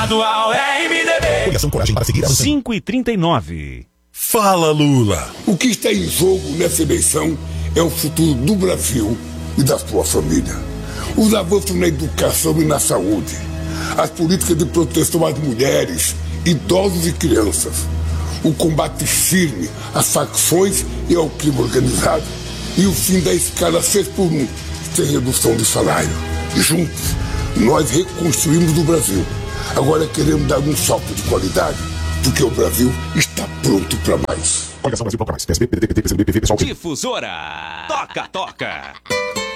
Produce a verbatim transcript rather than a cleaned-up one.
Ao R M D B. Coligação Coragem para seguir avançando. cinco e trinta e nove. Fala, Lula. O que está em jogo nessa eleição é o futuro do Brasil e da sua família. Os avanços na educação e na saúde, as políticas de proteção às mulheres, idosos e crianças, o combate firme às facções e ao crime organizado e o fim da escala seis por um, sem redução de salário. Juntos, nós reconstruímos o Brasil. Agora queremos dar um salto de qualidade, porque o Brasil está pronto para mais. Coligação Brasil para mais. P S B, P D T, P T, P C B, P V, P S B, P S B, Pessoal. Difusora. Toca, toca.